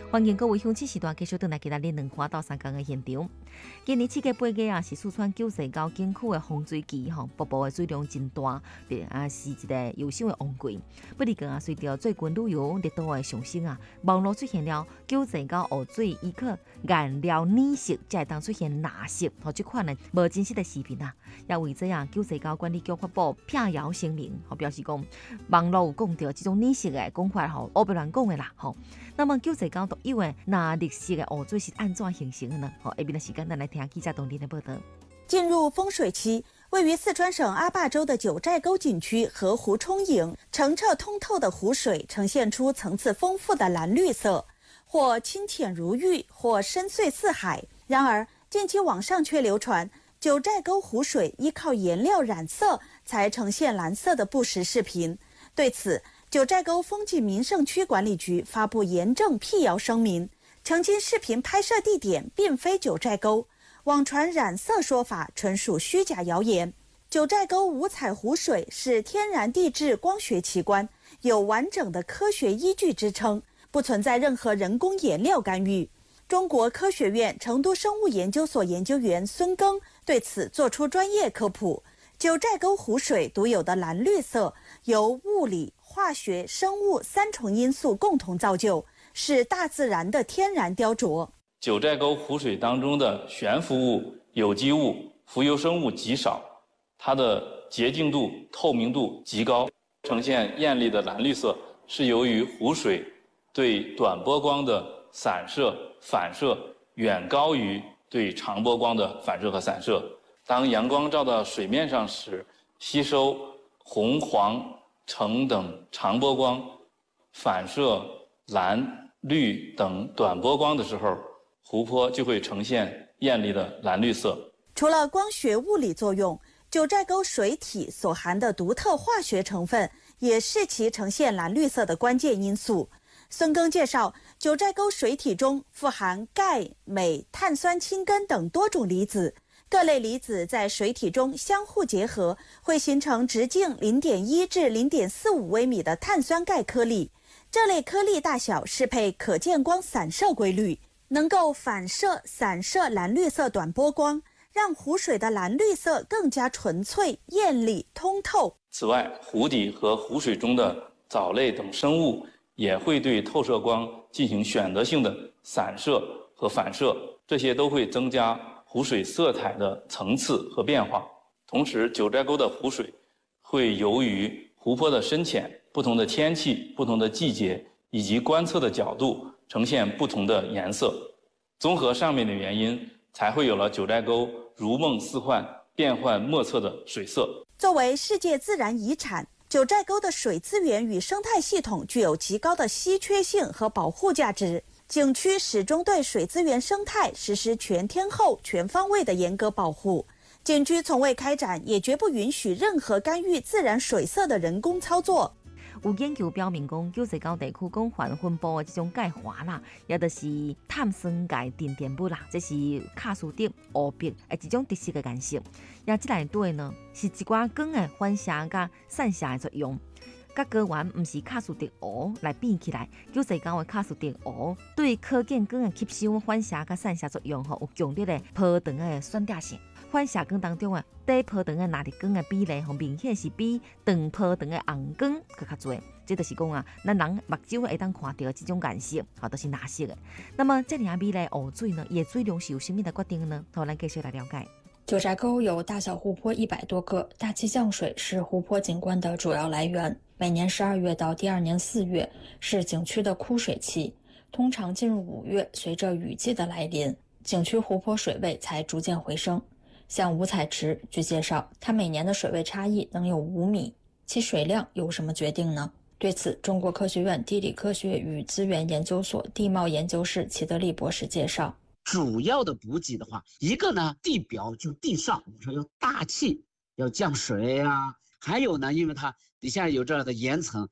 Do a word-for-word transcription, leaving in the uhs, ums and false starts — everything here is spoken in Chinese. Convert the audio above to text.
欢迎各位乡亲时段继续回来给咱恁两花到三江的现场。今年七月八日啊，是四川九寨沟景区的洪水期吼，瀑布的水量真大，对啊是一个优秀的旺季。不过讲啊，随着最近旅游热度的上升啊，网络出现了九寨沟湖水依靠颜料染色，才会当出现蓝色吼这款的无真实的视频啊。也为这样，九寨沟管理局发布辟谣声明，吼表示讲网络有讲到这种染色的讲法吼，胡白乱讲的啦吼。那么九寨沟独有的那绿色的湖水是按怎形成的呢？好，下面的时间咱来听记者董林的报道。 进入丰水期，位于四川省阿坝州的九寨沟景区河湖充盈，澄澈通透的湖水呈现出层次丰富的蓝绿色，或清浅如玉，或深邃似海。然而，近期网上却流传九寨沟湖水依靠颜料染色才呈现蓝色的不实视频。对此，九寨沟风景名胜区管理局发布严正辟谣声明，澄清视频拍摄地点并非九寨沟，网传染色说法纯属虚假谣言。九寨沟五彩湖水是天然地质光学奇观，有完整的科学依据支撑，不存在任何人工颜料干预。中国科学院成都生物研究所研究员孙庚对此作出专业科普。九寨沟湖水独有的蓝绿色由物理、化学、生物三重因素共同造就，是大自然的天然雕琢。 九寨沟湖水当中的悬浮物、有机物、浮游生物极少，它的洁净度、透明度极高，呈现艳丽的蓝绿色，是由于湖水对短波光的散射、反射远高于对长波光的反射和散射。当阳光照到水面上时，吸收红、黄、橙等长波光，反射蓝、绿等短波光的时候，湖泊就会呈现艳丽的蓝绿色。 除了光学物理作用，九寨沟水体所含的独特化学成分也是其呈现蓝绿色的关键因素。孙庚介绍，九寨沟水体中富含钙、镁、碳酸氢根等多种离子，各类离子在水体中相互结合，会形成直径 零点一 至 零点四五 微米的碳酸钙颗粒。这类颗粒大小适配可见光散射规律，能够反射、散射蓝绿色短波光，让湖水的蓝绿色更加纯粹、艳丽、通透。 此外，湖底和湖水中的藻类等生物也会对透射光进行选择性的散射和反射，这些都会增加湖水色彩的层次和变化。同时，九寨沟的湖水会由于湖泊的深浅、不同的天气、不同的季节以及观测的角度，呈现不同的颜色。综合上面的原因，才会有了九寨沟如梦似幻、变幻莫测的水色。 作为世界自然遗产，九寨沟的水资源与生态系统具有极高的稀缺性和保护价值。景区始终对水资源生态实施全天候、全方位的严格保护。景区从未开展，也绝不允许任何干预自然水色的人工操作。 有研究表明讲，九寨沟地区广泛分布的这种钙华啦，也就是碳酸钙沉淀物啦，这是喀斯特乌白的一种特色的颜色。也这内底呢，是一寡光的反射甲散射的作用。甲高原不是喀斯特湖来比起来，九寨沟的喀斯特湖对可见光的吸收、反射甲散射作用吼，有强烈的波长的选择性。反射光当中的低波长的纳日光的比例，吼明显是比长波长的红光更较多。这就是讲啊，咱人目睭会当看到这种颜色，吼都是蓝色的。那么这两美丽的湖水呢，野水量是由什么的决定呢？好，咱继续来了解。 九寨沟有大小湖泊一百多个，大气降水是湖泊景观的主要来源。每年十二月到第二年四月是景区的枯水期，通常进入五月，随着雨季的来临，景区湖泊水位才逐渐回升。像五彩池，据介绍，它每年的水位差异能有五米，其水量由什么决定呢？对此，中国科学院地理科学与资源研究所地貌研究室齐德利博士介绍， 主要的补给的话，一个呢，地表就地上，我们说有大气要降水啊，还有呢，因为它底下有这样的岩层，